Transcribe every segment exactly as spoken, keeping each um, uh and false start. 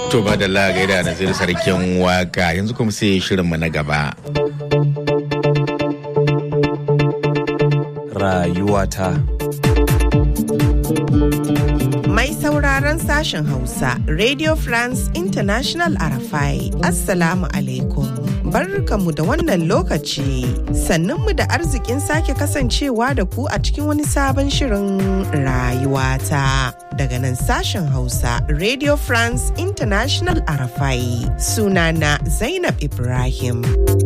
To ba da lagai da Nazir sarkin waka yanzu kuma sai shirinmu na gaba. Rayuwata. Mai sauraron sashen Hausa, Radio France International Arafai, Assalamu alaikum. Barkanmu da wannan lokaci, sannunmu da arzikin sake kasancewa da ku a cikin wani sabon shirin rayuwata. Daga nan sashen Hausa, Radio France International Arafai, sunana Zainab Ibrahim.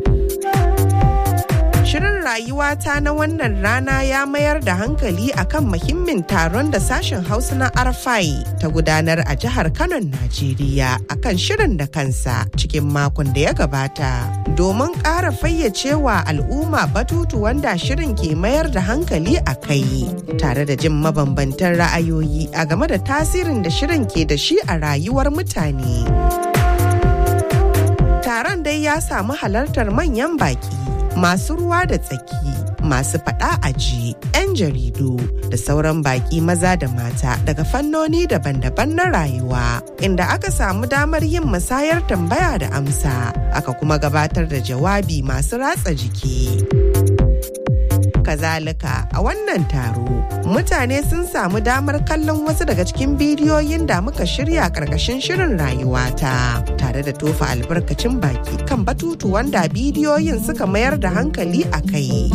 Shirin rayuwata na wannan rana ya mayar da hankali akan muhimmin taron da sashen Hausa na Arafai ta gudanar a jihar Kano, Najeriya akan shirin da kansa cikin makon da ya gabata. Domin ƙara fayyacewa al'umma batutu wanda shirin ke mayar da hankali a kai, tare da jin mabambantan ra'ayoyi a game da tasirin da shirin ke da shi a rayuwar mutane. Taron dai ya samu halartar manyan baki, masu ruwa da tsaki, masu faɗa aji, 'yan jaridu da sauran baƙi maza da mata daga fannoni daban-daban na rayuwa, inda aka samu damar yin musayar tambaya da amsa, aka kuma gabatar da jawabi masu ratsa jiki. Kazalika a wannan taro, mutane sun samu damar kallon wasu daga cikin bidiyoyin da muka shirya ƙarƙashin shirin rayuwata, tare da tofa albarkacin baki kan batutu wanda bidiyoyin suka mayar da hankali a kai.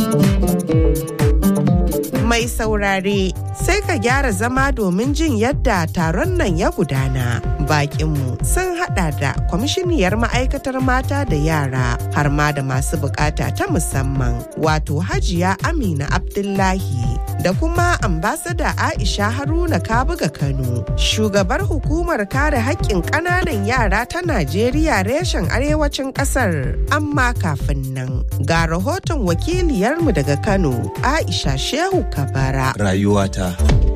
Mai saurare, sai ka gyara zama domin jin yadda taron nan ya gudana. Bakinmu sun hada da kwamishiniyar ma'aikatar mata da yara har ma da masu bukata ta musamman, wato Hajiya Amina Abdullahi, da kuma ambasada Aisha Haruna Kabuga Kano, shugabar hukumar kare haƙƙin ƙananan yara ta Najeriya reshen arewacin ƙasar. Amma kafin nan, ga rahoton wakiliyarmu daga Kano, Aisha Shehu Kabara. Rayuwata.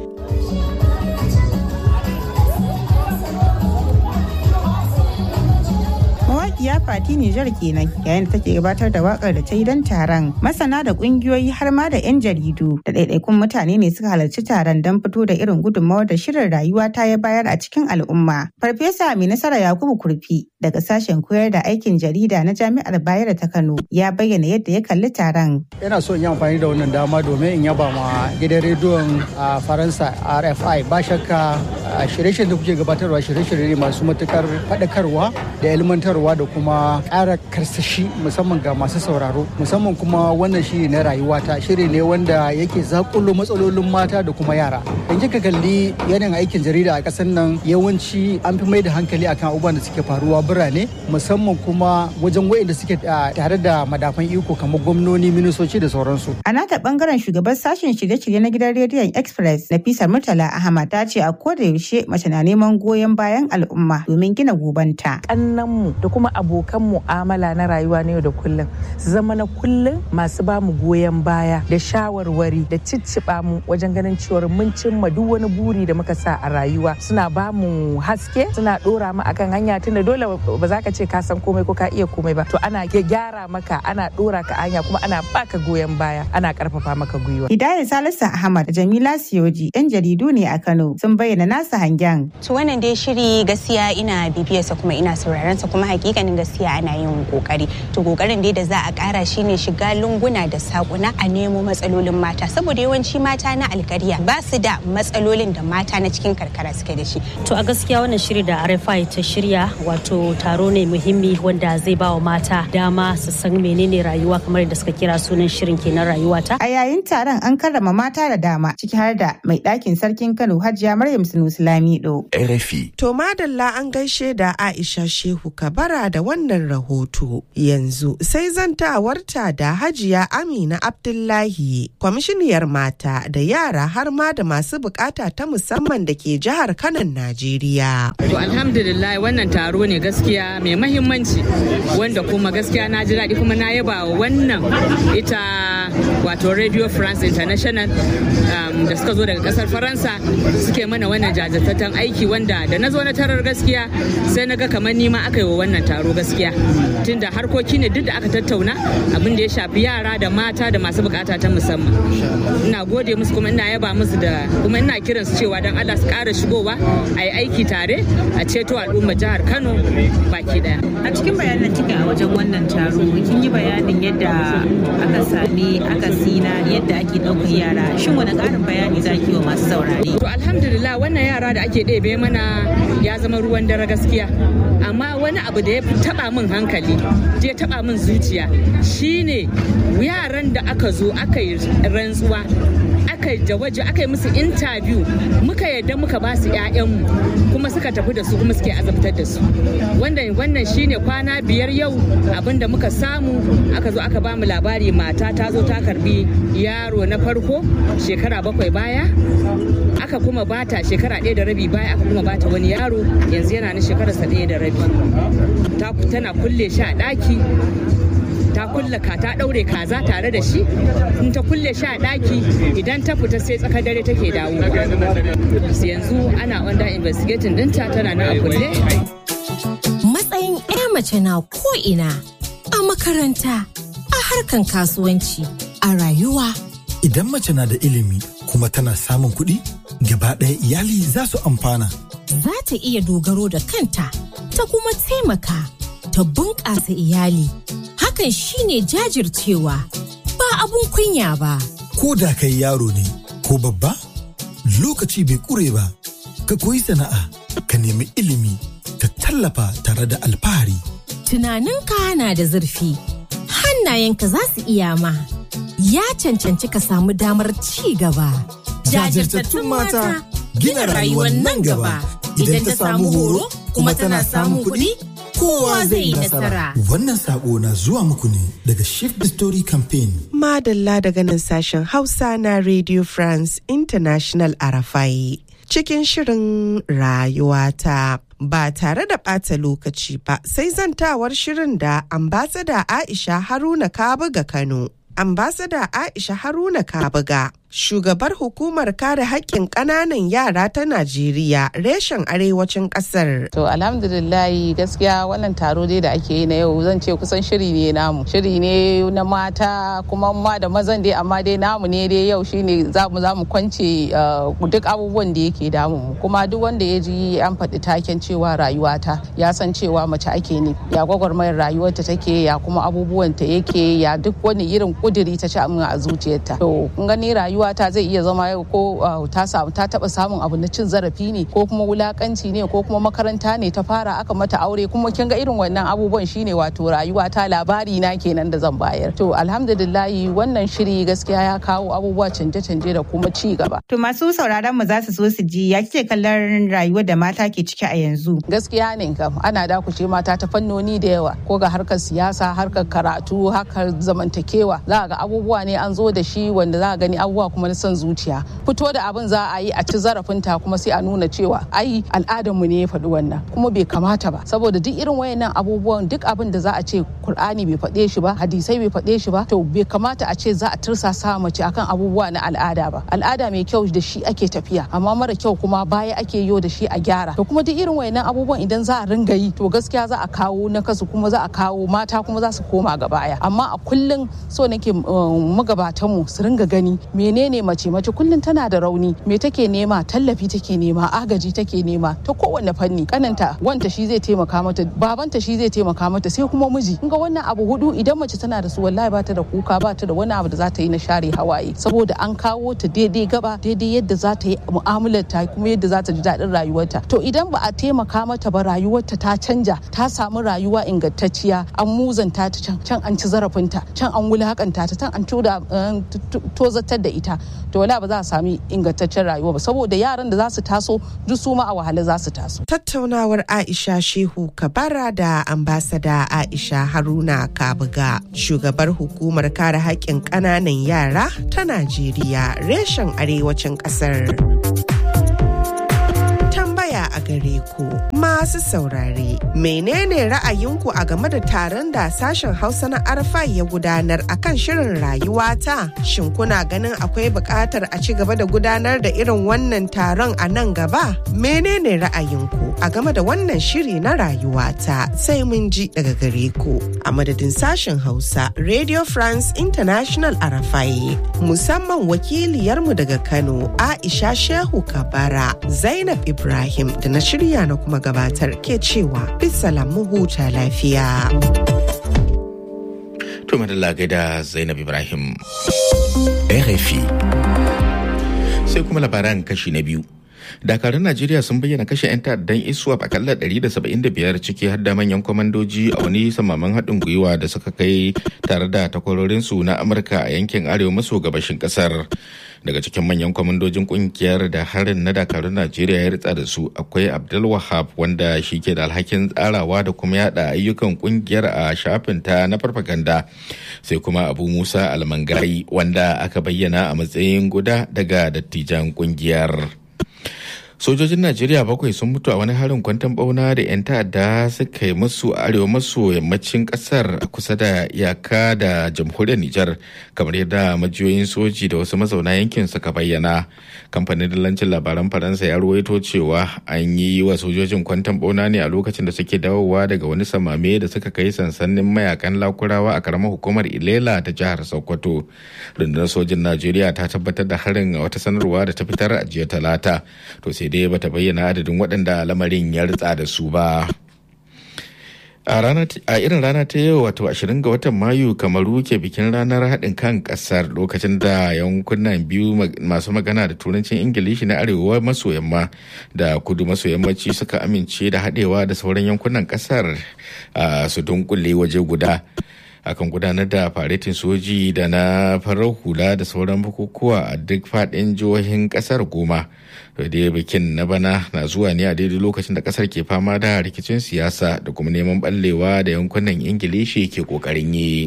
Mawaƙiya Fati Nijar kenan yayin da take gabatar da waƙar da ta yi don taron. Masana da ƙungiyoyi har ma da 'yan jaridu da ɗaiɗaikun mutane ne suka halarci taron don fito da irin gudunmawar da shirin rayuwa ta ya bayar a cikin al'umma. Farfesa Mai Nasara Yakubu Kurfi daga sashen koyar da aikin jarida na Jami'ar Bayero ta Kano ya bayyana yadda ya kalli taron. Ina so in yi amfani da wannan dama domin in yaba ma gidan rediyon a Faransa R F I. Ba shakka shirye-shiryen da kuke gabatarwa shirye-shirye masu matukar faɗakarwa da ilmantarwa da kuma ƙara karsashi musamman ga masu sauraro, musamman kuma wannan shiri na rayuwata, shiri ne wanda yake zakulo matsalolin mata da kuma yara. In kika kalli yanayin aikin jarida a ƙasar nan, yawanci an fi mai da hankali akan abubuwan da suke faruwa birane, musamman kuma wajen waɗanda suke tare da madafan iko kamar gwamnoni, ministoci da sauransu. A nata bangaren shugaban sashen shirye-shirye na gidan rediyon Express, Nafisa Murtala Ahmad, ta ce a koda yaushe mace na neman goyon bayan al'umma domin gina gobanta. Kannanmu da kuma abokan mu'amala na rayuwa na yau da kullum su zama na kullum masu ba mu goyon baya da shawarwari da cicciɓa mu wajen ganin cewar mun cimma duk wani buri da muka sa a rayuwa. Suna ba mu haske, suna ɗora mu akan hanya, tunda dole ba za ka ce ka san komai ko ka iya komai ba. To ana gyara maka, ana ɗora ka hanya, kuma ana baka goyon baya, ana ƙarfafa maka gwiwa. Hidayat Salisu Ahmad da Jamila Siyoji, 'yan jaridu ne a Kano, sun bayyana nasa hangen. To wannan dai shiri gaskiya ina bibiyarsa kuma ina sauraron sa, kuma hakikanin gaskiya ana yin kokari. To kokarin dai da za a kara shine shiga lunguna da sakuna a nemo matsalolin mata, saboda yawanci mata na alkariya ba su da matsalolin da mata na cikin karkara suke da shi. To a gaskiya wannan shiri da R F I ta shirya, wato taro ne muhimmi wanda zai ba wa mata dama su san menene rayuwa, kamar da suka kira sunan shirin kenan rayuwata. A yayin taron an karrama mata da dama, ciki har da mai ɗakin sarkin Kano Hajiya Maryam Sunusi Lamido. R F I. To madalla, an gaishe da Aisha Shehu Kabara da wannan rahoto. Yanzu sai zantawarta da Hajiya Amina Abdullahi, kwamishiniyar mata da yara har ma da masu bukata ta musamman da ke jihar Kano, Najeriya. To alhamdulillah, wannan taro ne gaskiya mai mahimmanci, wanda kuma gaskiya na ji daɗi kuma na yaba wa wannan ita wato Radio France International um, da suka zo daga kasar Faransa suke mana wannan jajirtaccen aiki wanda da na zo na tarar gaskiya sai na ga kamar nima aka yi wa wannan taro gaskiya tunda harkoki ne duk da aka tattauna abin da ya shafi yara da mata da masu bukata ta musamman. Ina gode musu kuma ina yaba musu da kuma ina kiran su cewa dan Allah su ƙara shigowa a yi aiki tare a ceto al'ummar jihar Kano baki daya. A cikin bayanan kika a wajen wannan taro kin yi bayanin yadda aka sami akasi na yadda ake ɗaukar yara. Shin wani ƙarin bayani za ki wa masu saurare? To alhamdulillah wannan yara da ake ɗebe mana ya zama ruwan dare gaskiya. Amma wani abu da ya fi taɓa min hankali, ya taɓa min zuciya shine yaran da aka zo aka yi rantsuwa aka yi jawaji aka yi musu interview muka yadda muka ba su 'ya'yanmu kuma suka tafi da su kuma suke azabtar da su. Wannan wannan shine kwana biyar yau abinda muka samu aka zo aka ba mu labari mata ta zo ta karbi yaro na farko shekara bakwai baya aka kuma bata shekara ɗaya da rabi baya aka kuma bata wani yaro yanzu yana na shekararsa ɗaya da rabi tana kulle shi a ɗaki ta kulle ka ta ɗaure kaza tare da shi in ta kulle shi a ɗaki idan ta fita sai tsakar dare take dawo yanzu ana under investigating ɗinta tana na a kulle. Matsayin 'ya mace na ko'ina a makaranta a harkan kasuwanci a rayuwa. Idan mace na da ilimi kuma tana samun kuɗi gaba ɗaya iyali za su amfana. Za ta iya dogaro da kanta ta kuma taimaka ta bunƙasa iyali. Hakan shine jajircewa ba abun kunya ba. Ko da kai yaro ne ko babba lokaci bai ƙure ba ka koyi sana'a ka nemi ilimi ka tallafa tare da alfahari. Tunaninka na da zurfi hannayenka za su iya ma. Ya cancanci ka samu damar ci gaba. Jajirtattun mata gina rayuwar nan gaba. Idan ta samu horo kuma tana samun kuɗi, kowa zai yi nasara. Wannan sako na zuwa muku ne daga Shift the Story Campaign. Madalla daga nan sashen Hausa na Radio France International Arafai. Cikin shirin rayuwata. Ba tare da ɓata lokaci ba sai zantawar shirin da ambasada Aisha Haruna Kabuga Kano. Ambasada Aisha Haruna Kabuga, shugabar hukumar kare haƙƙin ƙananan yara ta Najeriya reshen arewacin ƙasar. To alhamdulillahi gaskiya wannan taro dai da ake yi na yau zan ce kusan shiri ne namu. Shiri ne na mata kuma ma da mazan dai amma dai namu ne dai yau shine za mu za mu kwance duk abubuwan da yake damu mu. Kuma duk wanda ya ji an faɗi taken cewa rayuwata ya san cewa mace ake ne. Ya gwagwarmayar rayuwarta take ya kuma abubuwan ta yake ya duk wani irin kudiri ta ci a zuciyarta. To kun gani rayuwa ta zai iya zama yau ko ta samu ta taba samun abu na cin zarafi ne ko kuma wulakanci ne ko kuma makaranta ne ta fara aka mata aure kuma kin ga irin wannan abubuwan shine wato rayuwa ta labari na kenan da zan bayar. To alhamdulillahi wannan shiri gaskiya ya kawo abubuwa canje-canje da kuma ci gaba. To masu sauraron mu za su so su ji ya kike kallon rayuwar da mata ke ciki a yanzu. Gaskiya ne kam ana dakuce mata ta fannoni da yawa ko ga harkar siyasa harkar karatu harkar zamantakewa za ga abubuwa ne an zo da shi wanda za a gani abubuwa kuma na son zuciya fito da abin za a yi a ci zarafinta kuma sai a nuna cewa ai al'adar mu ne ya faɗi wannan kuma bai kamata ba saboda duk irin wayannan abubuwan duk abin da za a ce Kur'ani bai faɗe shi ba hadisai bai faɗe shi ba to bai kamata a ce za a tursasa mace akan abubuwa na al'ada ba al'ada mai kyau da shi ake tafiya amma mara kyau kuma baya ake yo da shi a gyara to kuma duk irin wayannan abubuwan idan za a ringa yi to gaskiya za a kawo na kasu kuma za a kawo mata kuma za su koma ga baya amma a kullum so nake magabatanmu su ringa gani menene mace mace kullum tana da rauni me take nema tallafi take nema agaji take nema ta kowanne fanni kananta wanta shi zai taimaka mata babanta shi zai taimaka mata sai kuma miji kinga wannan abu hudu idan mace tana da su wallahi ba ta da kuka ba ta da wani abu da za ta yi na share hawaye saboda an kawo ta daidai gaba daidai yadda za ta yi mu'amalar ta kuma yadda za ta ji daɗin rayuwarta to idan ba a taimaka mata ba rayuwarta ta canja ta samu rayuwa ingantacciya an muzanta ta can can an ci zarafinta can an wulakanta ta can an tozatar da ita to wala ba za a sami ingantaccen rayuwa ba saboda yaran da za su taso duk su ma a wahala za su taso. Tattaunawar Aisha Shehu Kabara da ambasada Aisha Haruna Kabuga shugabar hukumar kare haƙƙin ƙananan yara ta Najeriya reshen arewacin ƙasar. Tambaya a gare ku. Masu saurare, menene ra'ayinku a game da taron da sashen Hausa na R F I ya gudanar akan shirin rayuwata? Shin kuna ganin akwai buƙatar a ci gaba da gudanar da irin wannan taron a nan gaba? Menene ra'ayinku a game da wannan shiri na rayuwata? Sai mun ji daga gare ku. A madadin sashen Hausa, Radio France International R F I, musamman wakiliyarmu daga Kano, Aisha Shehu Kabara, Zainab Ibrahim da na shirya na kuma gabatar ke cewa bisalam mu huta lafiya. To madalla gaida Zainab Ibrahim. R F I. Sai kuma labaran kashi na biyu. Dakarun Najeriya sun bayyana kashe 'yan ta'addan ISWAP akalla ɗari da saba'in da biyar ciki har da manyan kwamandoji a wani samaman haɗin gwiwa da suka kai tare da takwarorinsu na Amurka a yankin arewa maso gabashin ƙasar. Daga cikin manyan kwamandojin kungiyar da harin na dakarun Najeriya ya ritsa da su akwai Abdul Wahab wanda shi ke da alhakin tsarawa da kuma yada ayyukan kungiyar a shafinta na farfaganda, sai kuma Abu Musa Almangai wanda aka bayyana a matsayin guda daga dattijan kungiyar. Sojojin Najeriya bakwai sun mutu a wani harin kwanton bauna da 'yan ta'adda suka yi musu a arewa maso yammacin kasar kusa da iyaka da jamhuriyar Nijar, kamar yadda majiyoyin soji da wasu mazauna yankin suka bayyana. Kamfanin dillancin labaran Faransa ya ruwaito cewa an yi wa sojojin kwanton bauna ne a lokacin da suke dawowa daga wani samame da suka kai sansanin mayakan Lakurawa a karamar hukumar Ilela ta jihar Sokoto. Rundunar sojin Najeriya ta tabbatar da harin a wata sanarwa da ta fitar a jiya Talata. To sai dai bata bayyana adadin waɗanda lamarin ya ritsa da su ba. A irin rana ta yau wato ashirin ga watan Mayu, Kamaru ke bikin ranar haɗin kan ƙasar, lokacin da yankunan biyu masu magana da turancin Ingilishi na arewa maso yamma da kudu maso yammaci suka amince da haɗewa da sauran yankunan ƙasar su dunkule waje guda. Akan gudanar da faretin soji da na farar hula da sauran bukukuwa a duk faɗin jihohin ƙasar goma. Dai bikin na bana na zuwa ne a daidai lokacin da ƙasar ke fama da rikicin siyasa da kuma neman ɓallewa da yankunan Ingilishi ke ƙoƙarin yi.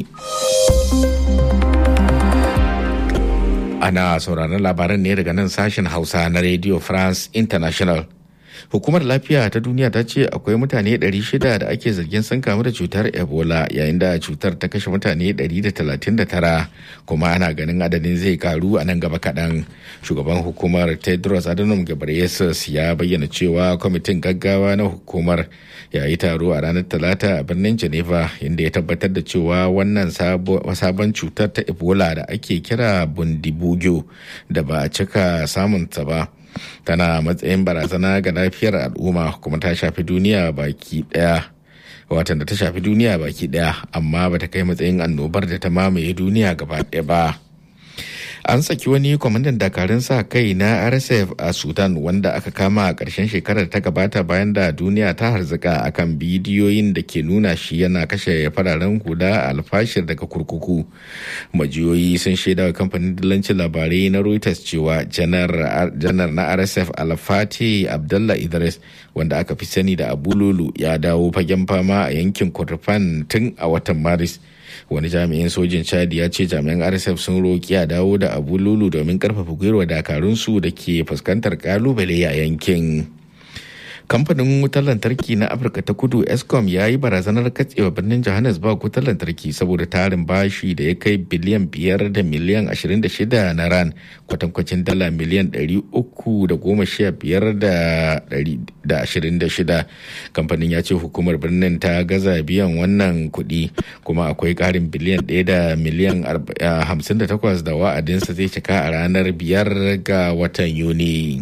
Ana sauraron labaran ne daga nan sashen Hausa na Radio France International. Hukumar Lafiya ta Duniya ta ce akwai mutane ɗari shida da ake zargin sun kamu da cutar Ebola, yayin da cutar ta kashe mutane ɗari da talatin da tara, kuma ana ganin adadin zai karu a nan gaba kaɗan. Shugaban hukumar Tedros Adhanom Ghebreyesus ya bayyana cewa kwamitin gaggawa na hukumar ya yi taro a ranar Talata a birnin Geneva, inda ya tabbatar da cewa wannan sabon cutar ta Ebola da ake kira Bundibugyo da ba a cika samunta ba, tana matsayin barazana ga lafiyar al'umma kuma ta shafi duniya baki daya watan da ta shafi duniya baki daya amma bata kai matsayin annobar da ta mamaye duniya gaba daya ba. An saki wani kwamandan dakarun sa kai na R S F a Sudan wanda aka kama a ƙarshen shekarar ta gabata bayan da duniya ta harzuka akan bidiyoyin da ke nuna shi yana kashe fararen hula a alfashir daga kurkuku. Majiyoyi sun shaida wa kamfanin dillancin labarai na Reuters cewa janar na R S F Alfati Abdullah Idris, wanda aka fi sani da Abu Lulu, ya dawo fagen fama a yankin Kordofan tun a watan Maris. Wani jami'in sojin Chad ya ce jami'an R S F sun roƙi a dawo da Abu Lulu domin karfafa gwiwa dakarunsu da ke fuskantar kalubale a yankin. Kamfanin wutar lantarki na Afirka ta Kudu Eskom ya yi barazanar katsewa birnin Johannesburg wutar lantarki saboda tarin bashi da ya kai biliyan biyar da miliyan ashirin da shida na rand, kwatankwacin dala miliyan ɗari uku da goma sha biyar da ashirin da shida. Kamfanin ya ce hukumar birnin ta gaza biyan wannan kuɗi, kuma akwai ƙarin biliyan ɗaya da miliyan hamsin da takwas da wa'adinsa zai cika a ranar biyar ga watan Yuni.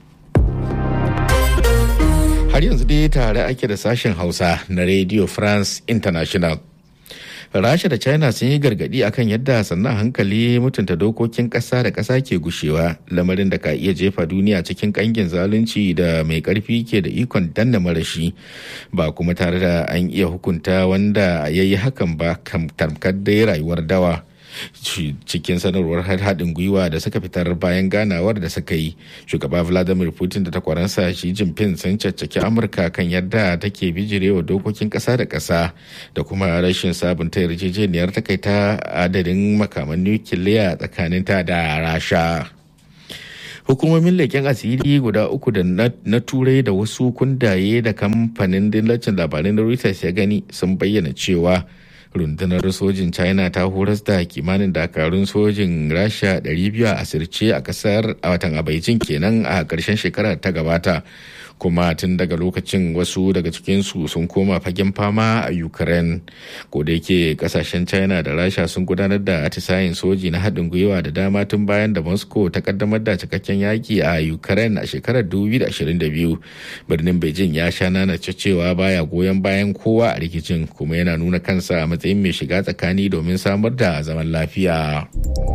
Har yanzu dai tare ake da sashen Hausa na Radio France International. Rasha da China sun yi gargadi akan yadda sannan hankali mutunta dokokin ƙasa da ƙasa ke gushewa, lamarin da ka iya jefa duniya cikin ƙangin zalunci da mai ƙarfi ke da ikon danna marashi, ba kuma tare da an iya hukunta wanda ya yi hakan ba, tamkar dai rayuwar dawa. Cikin sanarwar haɗin gwiwa da suka fitar bayan ganawar da suka yi, shugaba Vladimir Putin da takwaransa Xi Jinping sun caccaki Amurka kan yadda take bijirewa dokokin ƙasa da ƙasa da kuma rashin sabunta yarjejeniyar takaita adadin makaman nukiliya tsakaninta da Rasha. Hukumomin leƙen asiri guda uku da na turai da wasu kundaye da kamfanin dillacin labarai na Reuters ya gani sun bayyana cewa rundunar sojin China ta horas da kimanin dakarun sojin Rasha ɗari biyu a asirce a kasar a watan a Beijing kenan a ƙarshen shekarar ta gabata. Kuma tun daga lokacin wasu daga cikinsu sun koma fagen fama a Ukraine. Ko da yake kasashen China da Rasha sun gudanar da atisayen soji na haɗin gwiwa da dama tun bayan da Moscow ta kaddamar da cikakken yaki a Ukraine a shekarar dubu biyu da ashirin da biyu. Birnin Beijing ya sha nana cewa baya goyon bayan kowa a rikicin, kuma yana nuna kansa a matsayin mai shiga tsakani domin samar da zaman lafiya.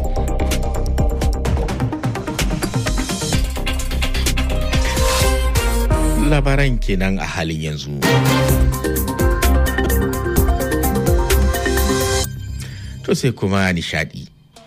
Labaran kenan a halin yanzu. To sai kuma nishadi.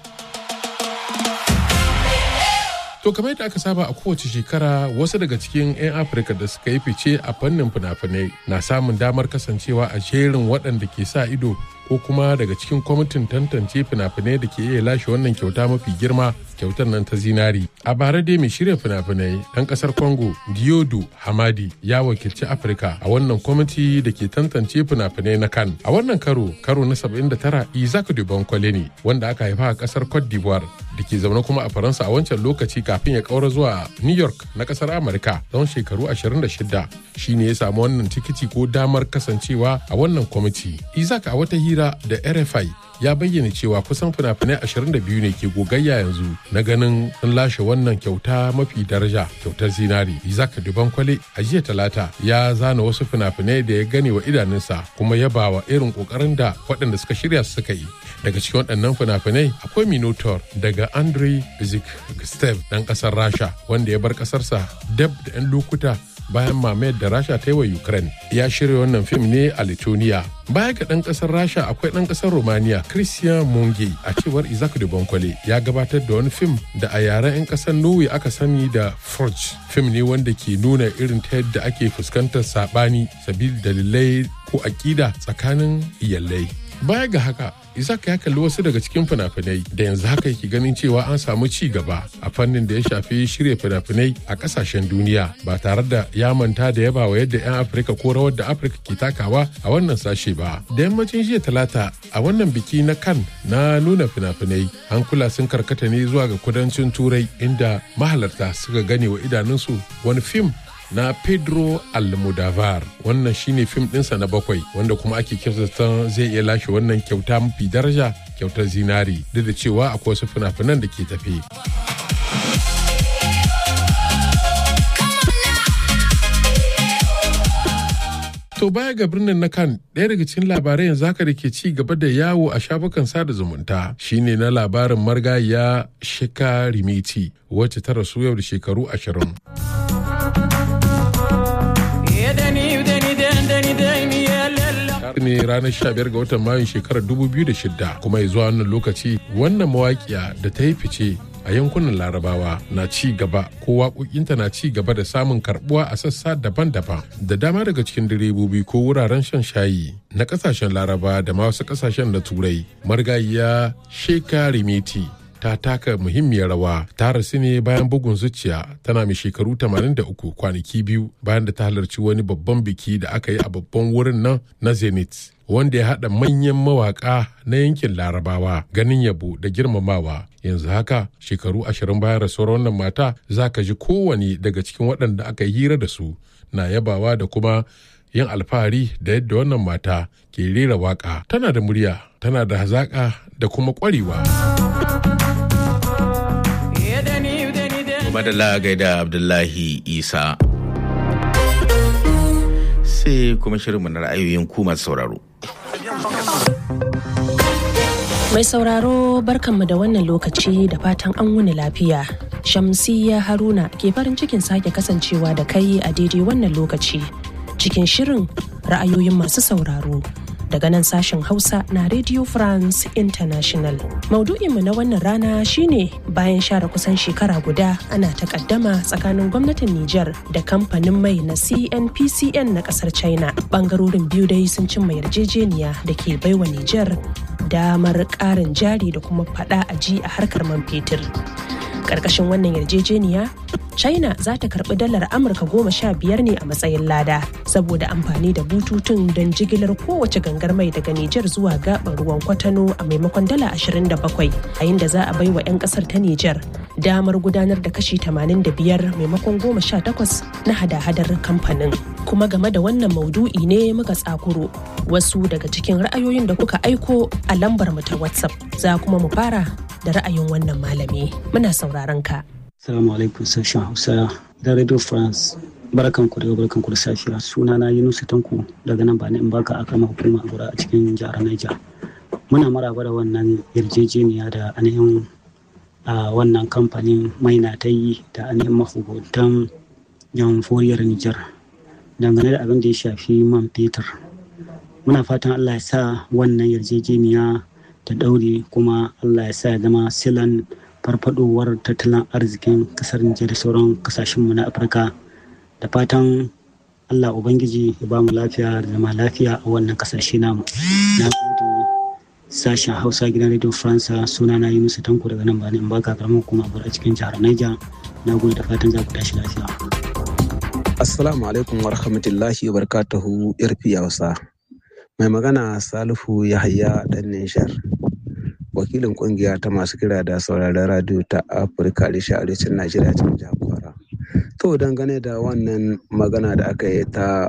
To kamar yadda aka saba a kowace shekara, wasu daga cikin 'yan Afirka da suka yi fice a fannin fina-finai na samun damar kasancewa a jerin waɗanda ke sa ido ko kuma daga cikin kwamitin tantance fina-finai da ke iya lashe wannan kyauta mafi girma, kyautar nan ta zinari. A bara dai mai shirya fina-finai ɗan ƙasar Congo Diodo Hamadi ya wakilci Afirka a wannan kwamiti da ke tantance fina-finai na Cannes. A wannan karo, karo na saba'in da tara, Isaac Dubankwale ne wanda aka haifa a ƙasar Cote d'Ivoire da ke zaune kuma a Faransa a wancan lokaci kafin ya ƙaura zuwa New York na ƙasar Amurka tsawon shekaru ashirin da shida. Shi ne ya samu wannan tikiti ko damar kasancewa a wannan kwamiti. Isaac a wata hira da R F I ya bayyana cewa kusan fina-finai ashirin da biyu ne ke gogayya yanzu na ganin sun lashe wannan kyauta mafi daraja, kyautar zinari. Isaac Dubankwale a jiya talata ya zana wasu fina-finai da ya gane wa idanunsa kuma ya bawa irin kokarin da waɗanda suka shirya suka yi. Daga cikin waɗannan fina-finai akwai Minotaur daga Andrei Zhigniew ɗan ƙasar Rasha wanda ya bar ƙasarsa dab da 'yan lokuta bayan mamayar da Rasha ta yi wa Ukraine. Ya shirya wannan fim ne a Lithuania. Baya ga ɗan ƙasar Rasha akwai ɗan ƙasar Romania Christian Munge. A cewar Isaac Dubankwale ya gabatar da wani fim da a yaren 'yan ƙasar Norway aka sani da Forge. Fim ne wanda ke nuna irin ta yadda ake fuskantar saɓani sabili dalilai ko aƙida tsakanin iyalai. Baya ga haka, Isaac ya kalli wasu daga cikin fina-finai da yanzu haka yake ganin cewa an samu ci gaba a fannin da ya shafi shirya fina-finai a kasashen duniya ba tare da ya manta da yaba wa yadda 'yan Afirka ko rawar da Afirka ke takawa a wannan sashe ba. Da yammacin jiya talata a wannan biki na Cannes na nuna fina-finai, hankula sun karkata ne zuwa ga kudancin Turai inda mahalarta suka gane wa idanunsu wani fim na Pedro Almodovar. Wannan shine fim ɗinsa na bakwai wanda kuma ake kyautata zai iya lashe wannan kyauta mafi daraja, kyautar zinari, duk da cewa akwai wasu fina-finan da ke tafe. To baya ga birnin na Cannes, ɗaya daga cikin labarai yanzu haka da ke ci gaba da yawo a shafukan sada zumunta shine na labarin marigayya Sheka Rimiti wacce ta rasu yau da shekaru ashirin. ne ranar sha biyar ga watan Mayun shekarar dubu biyu da shida, kuma ya zuwa wannan lokaci wannan mawaƙiya da ta yi fice a yankunan Larabawa na ci gaba ko waƙoƙinta na ci gaba da samun karɓuwa a sassa daban-daban. Da dama daga cikin direbobi ko wuraren shan shayi na ƙasashen Laraba da ma wasu ƙasashen na Turai, marigayiya Sheka Rimiti ta taka muhimmiyar rawa. Ta rasu ne bayan bugun zuciya tana mai shekaru tamanin da uku, kwanaki biyu bayan da ta halarci wani babban biki da aka yi a babban wurin nan na Zenith, wanda ya haɗa manyan mawaƙa na yankin Larabawa, ganin yabo da girmamawa. Yanzu haka shekaru ashirin bayan rasuwar wannan mata, za ka ji kowane daga cikin waɗanda aka yi hira da su na yabawa da kuma yin alfahari da yadda wannan mata ke rera waƙa. Tana da murya, tana da hazaƙa da kuma ƙwarewa. Madalla gaida Abdullahi Isa. Sai kuma shirinmu na ra'ayoyin ku masu sauraro. Mai sauraro barkanmu da wannan lokaci da fatan an wuni lafiya. Shamsiyya Haruna ke farin cikin sake kasancewa da kai a daidai wannan lokaci cikin shirin ra'ayoyin masu sauraro. Daga nan sashen Hausa na Radio France International. Maudu'inmu na wannan rana shine bayan share kusan shekara guda ana takaddama tsakanin gwamnatin Nijar da kamfanin mai na C N P C N na kasar China. Bangarorin biyu dai sun cimma yarjejeniya da ke baiwa Nijar damar ƙarin jari da kuma faɗa a ji a harkar man fetur. Ƙarƙashin wannan yarjejeniya, China za ta karɓi dalar Amurka goma sha biyar ne a matsayin lada saboda amfani da bututun don jigilar kowace gangar mai daga Nijar zuwa gaɓar ruwan Kwatano a maimakon dala ashirin da bakwai, a yayin da za a bai wa 'yan ƙasar ta Nijar damar gudanar da kashi tamanin da biyar maimakon goma sha takwas na hada-hadar kamfanin. Kuma game da wannan maudu'i ne muka tsakuro wasu daga cikin ra'ayoyin da kuka aiko a lambar mu ta WhatsApp. Za kuma mu fara da ra'ayin wannan malami. Muna sauraron ka. Assalamu alaikum sashen Hausa da Radio France. Barkan ku da barkan ku da safiya. Sunana Yunusu Tanko daga nan ba in baka aka ma hukuma gura a cikin jihar Niger. Muna maraba da wannan yarjejeniya da ainihin a wannan kamfanin mai na ta yi da ainihin mahukuntan jamhuriyar Niger dangane da abin da ya shafi man fetur. Muna fatan Allah ya sa wannan yarjejeniya ta daure kuma Allah ya sa ya zama silan farfadowar tattalin arzikin kasar Nijar da sauran kasashenmu na Afirka. Da fatan Allah Ubangiji ya ba mu lafiya da zama lafiya a wannan kasashe namu. Na gode sashen Hausa gidan Radio France, suna na Yunusu Tanko daga nan bani in baka karamar kuma a cikin jihar Niger. Na gode da fatan za ku tashi lafiya. Assalamu alaikum wa rahmatullahi wa barakatuhu irfi Hausa. Mai magana Salihu Yahaya dan Nijar. Wakilin kungiya ta masu kira da sauraron radio ta Afirka da arewacin Najeriya cikin jihar Kwara. To dangane da wannan magana da aka yi ta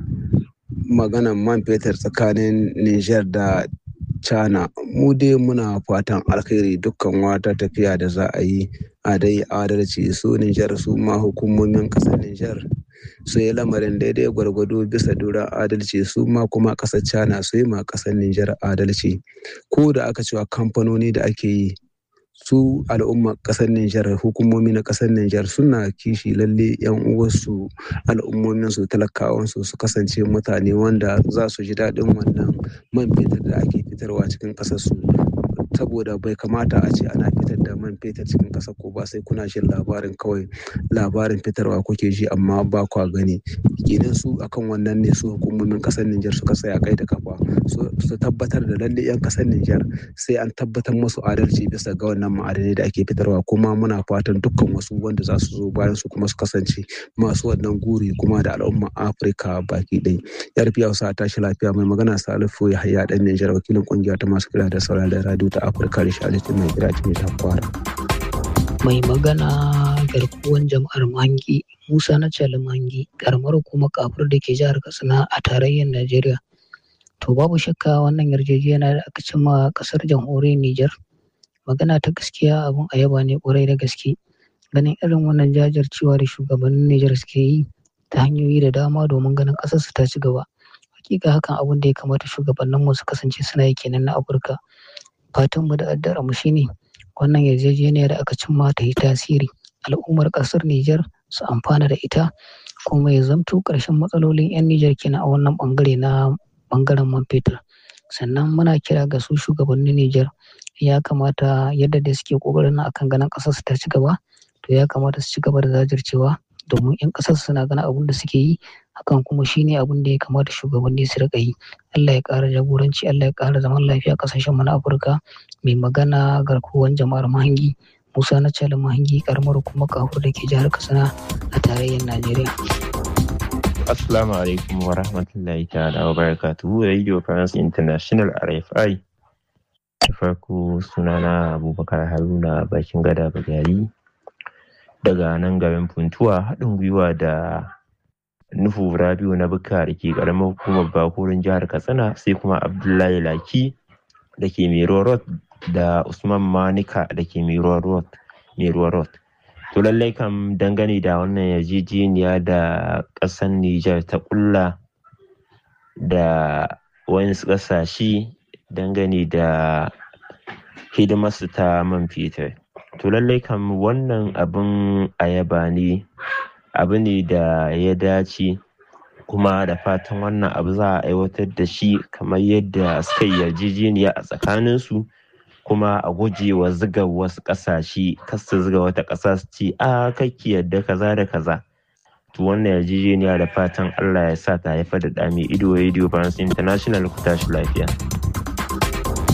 maganan man fetur tsakanin Niger da China, mu dai muna fatan alkhairi dukkan wata tafiya da za a yi a dai adalci su Niger su ma hukumomin kasar Niger su yi lamarin daidai gwargwado bisa doron adalci su ma kuma kasar China su yi ma kasar Niger adalci. Ko da aka cewa kamfanoni da ake yi su al'ummar kasar Niger, hukumomi na kasar Niger suna kishi lalle yan uwarsu al'ummomin su talakawan su su kasance mutane wanda za su ji daɗin wannan man fetur da ake fitarwa cikin kasar su. Saboda bai kamata a ce ana fitar da man fetur cikin ƙasar ko ba sai kuna jin labarin kawai labarin fitarwa kuke ji amma ba kwa gani. Kenan su akan wannan ne su hukumomin ƙasar Nijar suka tsaya kai da kafa su tabbatar da lalle 'yan ƙasar Nijar sai an tabbatar musu adalci bisa ga wannan ma'adanai da ake fitarwa, kuma muna fatan dukkan wasu wanda za su zo bayan su kuma su kasance masu wannan guri kuma da al'ummar Afirka baki ɗaya. Yar Hausa tashi lafiya. Mai magana Salifu Yahaya dan Nijar, wakilin kungiya ta masu kira da sauraron radio ta Afirka da shalitin mai gida cikin Kwara. Mai magana garkuwan jama'ar Mangi Musa na Cali Mangi, karamar kuma kafur da ke jihar Katsina a tarayyar Najeriya. To babu shakka wannan yarjejeniya da aka cimma kasar jamhuriyar Nijar magana ta gaskiya abun a yaba ne kwarai da gaske. Ganin irin wannan jajircewa da shugabannin Nijar suke yi ta hanyoyi da dama domin ganin kasar su ta ci gaba. Hakika hakan abun da ya kamata shugabannin mu su kasance suna yi kenan na Afirka. Fatan mu da addara mu shine wannan yarjejeniya da aka cimma ta yi tasiri, al'ummar kasar Nijar su amfana da ita kuma ya zamto ƙarshen matsalolin 'yan Nijar kenan a wannan bangare na bangaren man fetur. Sannan muna kira ga su shugabannin Nijar, ya kamata yadda da suke kokarin akan ganin kasar su ta ci gaba, to ya kamata su ci gaba da jajircewa domin 'yan kasar suna ganin abin da suke yi, hakan kuma shine abin da ya kamata shugabanni su rika yi. Allah ya ƙara jagoranci, Allah ya ƙara zaman lafiya kasashen mu na Afirka. Mai magana garkuwan jama'ar Mahangi Musa na Cali Mahangi, karamar kuma kafur da ke jihar Katsina a tarayyar Najeriya. Assalamu alaikum wa rahmatullahi ta'ala wa barakatuhu. Radio France International R F I. Da farko sunana Abubakar Haruna bakin gada Bagari daga nan garin Funtuwa, haɗin gwiwa da Nufu Radio na Bukka da ke ƙaramar hukumar Bakurin jihar Katsina, sai kuma Abdullahi Laki da ke Mero Road da Usman Manika da ke Mero Road. To lallai kam dangane da wannan yarjejeniya da ƙasar Nijar ta ƙulla da wasu ƙasashe dangane da hidimarsu ta man fetur. To lallai kam wannan abin ayaba ne, abu ne da ya dace, kuma da fatan wannan abu za a aiwatar da shi kamar yadda suka yi yarjejeniya a tsakaninsu, kuma a guje wa ziga wasu ƙasashe, kar su ziga wata ƙasa su ce a kakki yadda kaza da kaza. To wannan yarjejeniya da fatan Allah ya sa ta haifar da ɗa mai ido. Radio France International, ku tashi lafiya.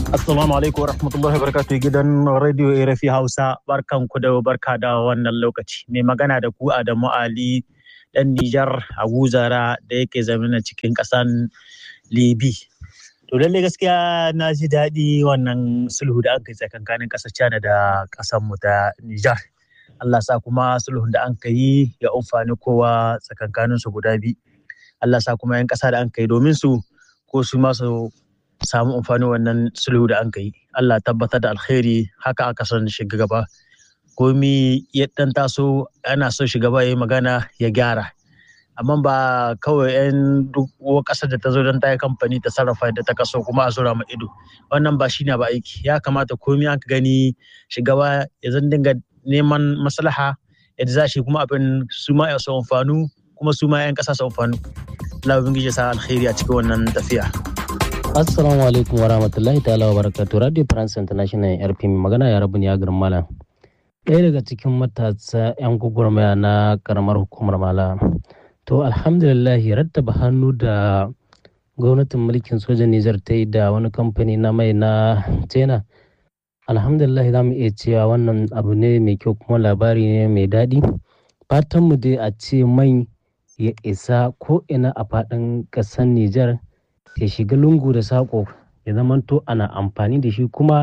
Assalamu alaikum wa rahmatullahi wa barakatuh gidan Radio R F I Hausa barkan ku da barka da wannan lokaci. Mai magana da ku Adamu Ali dan Nijar a Guzara da yake zamana cikin ƙasan Libi. To lalle gaskiya na ji daɗi wannan sulhu da aka yi tsakankanin ƙasar China da ƙasar mu ta Nijar. Allah sa kuma sulhun da an yi ya amfani kowa tsakankanin su guda biyu. Allah sa kuma 'yan ƙasa da an yi domin su ko su ma su samu amfani wannan sulhu da an yi. Allah tabbatar da alkhairi haka aka son shugaba. Komi ya dan taso ana so shugaba ya yi magana ya gyara. Amma ba kawai 'yan duk ƙasar da ta zo don ta yi kamfani ta sarrafa da ta kaso kuma a zura ma ido. Wannan ba shi ne ba aiki. Ya kamata komi an ka gani shugaba ya zan dinga neman maslaha yadda za shi kuma abin su ma ya su amfanu kuma su ma 'yan ƙasa su amfanu. Allah ubangiji ya sa alkhairi a cikin wannan tafiya. Assalamu alaikum wa rahmatullahi ta'ala wa barakatuh. Radio France International R P M magana ya rabu ne ya garin Malam. Ɗaya daga cikin matasa 'yan gwagwarmaya na karamar hukumar Malam. To alhamdulillah rattaba hannu da gwamnatin mulkin sojan Nijar ta yi da wani kamfani na mai na China. Alhamdulillah za mu iya cewa wannan abu ne mai kyau kuma labari ne mai daɗi. Fatanmu dai a ce mai ya isa ko ina a faɗin ƙasar Nijar. Ya shiga lungu da saƙo ya zamanto ana amfani da shi kuma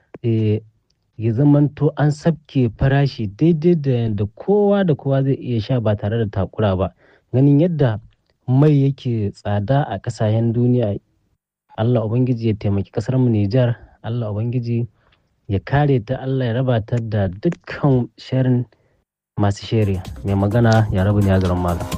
ya zamanto an sabke farashi daidai da yadda kowa da kowa zai iya sha ba tare da takura ba ganin yadda mai yake tsada a ƙasashen duniya. Allah ubangiji ya taimaki ƙasar mu Nijar, Allah ubangiji ya kare ta, Allah ya raba ta da dukkan sharin masu shari. Mai magana ya rabu ne a garin Malam.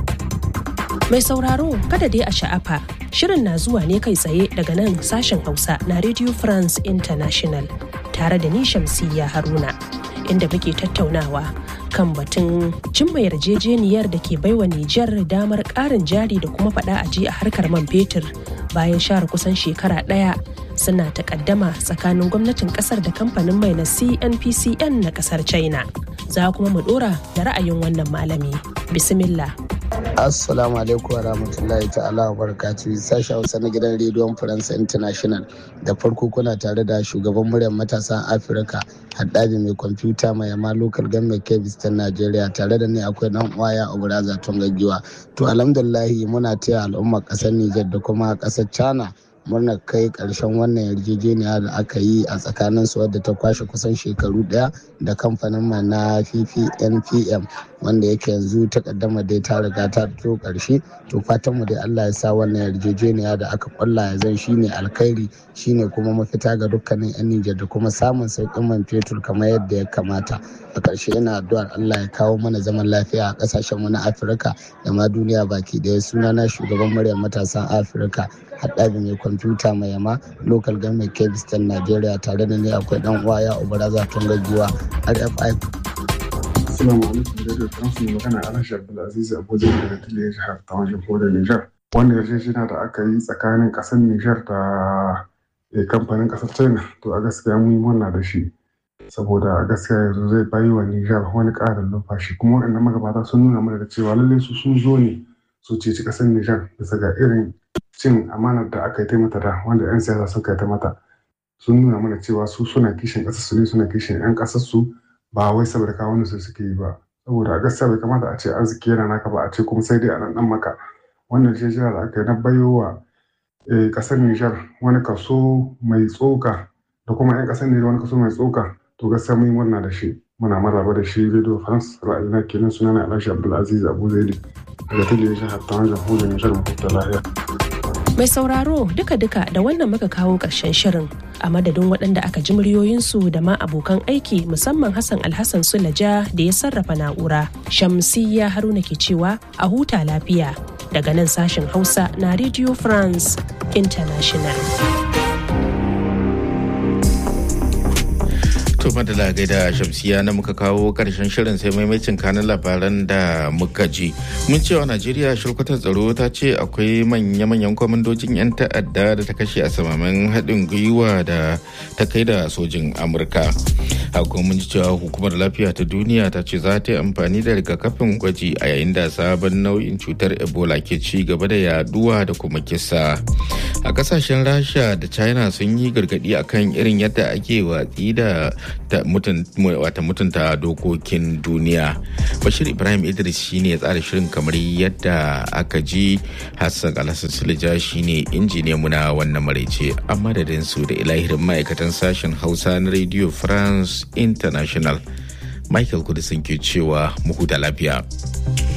Mai sauraro kada dai a sha'afa shirin na zuwa ne kai tsaye daga nan sashen Hausa na Radio France International tare da ni Shamsiyya Haruna inda muke tattaunawa kan batun cimma yarjejeniyar da ke baiwa Nijar damar ƙarin jari da kuma faɗa aji a harkar man fetur bayan share kusan shekara ɗaya suna takaddama tsakanin gwamnatin ƙasar da kamfanin mai na C N P C N na ƙasar China. Za kuma mu ɗora da ra'ayin wannan malami. Bismillah. Assalamu alaikum wa rahmatullahi ta'ala wa barakatuhu. Sashi Hausa na gidan rediyon France International. Da farko kuna tare da shugaban muryar matasan Afirka Haddabi mai kwamfuta mai yamma local government kebis ta Najeriya, tare da ni akwai dan uwaya Oburaza Tongagiwa. To alhamdulillahi muna taya al'ummar kasar Nijar da kuma kasar China murnar kai karshen wannan yarjejeniya da aka yi a tsakanin su wadda ta kwashe kusan shekaru daya da kamfanin mai na P P N P M wanda yake yanzu takaddama dai ta riga ta fito karshe. To fatan mu dai Allah ya sa wannan yarjejeniya da aka kulla ya zan shine alkhairi, shine kuma mafita ga dukkanin yan Nijar da kuma samun sauƙin man fetur kamar yadda ya kamata. A ƙarshe ina addu'ar Allah ya kawo mana zaman lafiya a ƙasashen mu na Afirka da ma duniya baki ɗaya. Sunana shugaban muryar matasan Afirka Haddabi mai kwamfuta mai yama local government kebis ta Najeriya, tare da ni akwai dan uwa ya Obaraza Tongagiwa R F I. Assalamu alaikum da France mai magana Alhaji Abdulaziz Abuja daga Tiliyar jihar ta wajen Kodar Nijar. Wanda yarjejeniya da aka yi tsakanin ƙasar Nijar da kamfanin ƙasar China, to a gaskiya mun yi murna da shi. Saboda a gaskiya yanzu zai bayi wa Nijar wani ƙarin numfashi, kuma waɗannan magabata sun nuna mana da cewa lallai su sun zo ne su ceci ƙasar Nijar bisa ga irin cin amanar da aka yi ta mata da wanda 'yan siyasa sun kai ta mata. Sun nuna mana cewa su suna kishin ƙasar su ne, suna kishin 'yan ƙasar su, ba wai saboda kawunan su suke yi ba. Saboda a gaskiya bai kamata a ce arziki yana naka ba a ce kuma sai dai a nan maka. Wannan shejira da aka yi na bayo wa ƙasar Nijar wani kaso mai tsoka da kuma 'yan ƙasar Nijar wani kaso mai tsoka, to gaskiya mun yi murna da shi. Muna maraba da shi. Radio France ra'ayina kenan. Sunana Alhaji Abdulaziz Abu Zaidi daga Tiliyar jihar ta wajen Kodar Nijar, mu huta lafiya. Mai sauraro duka-duka da wannan muka kawo ƙarshen shirin a madadin waɗanda aka ji muryoyinsu da ma abokan aiki musamman Hassan Alhassan Sulaja da ya sarrafa na'ura. Shamsiyya Haruna ke cewa a huta lafiya daga nan sashen Hausa na Radio France International. To madala gaida Shamsiya na muka kawo karshen shirin sai maimacin kanin labaran da muka ji. Mun cewa Najeriya shirkutar tsaro ta ce akwai manya-manyan kwamandojin 'yan ta'adda da ta kashe a samamin haɗin gwiwa da ta kai da sojin Amurka. haka mun ji cewa hukumar lafiya ta duniya ta ce za ta yi amfani da rigakafin gwaji a yayin da sabon nau'in cutar ebola ke ci gaba da yaduwa da kuma kisa. A kasashen rasha da china sun yi gargadi akan irin yadda ake watsi da mutunta dokokin duniya. Bashir Ibrahim Idris shine ya tsara shirin kamar yadda aka ji. Hassan Alhassan Sulja shine injiniyan mu na wannan maraice, amma da su da ilahirin ma'aikatan sashen Hausa na Radio France International. Michael Kudisin ke cewa mu huta lafiya.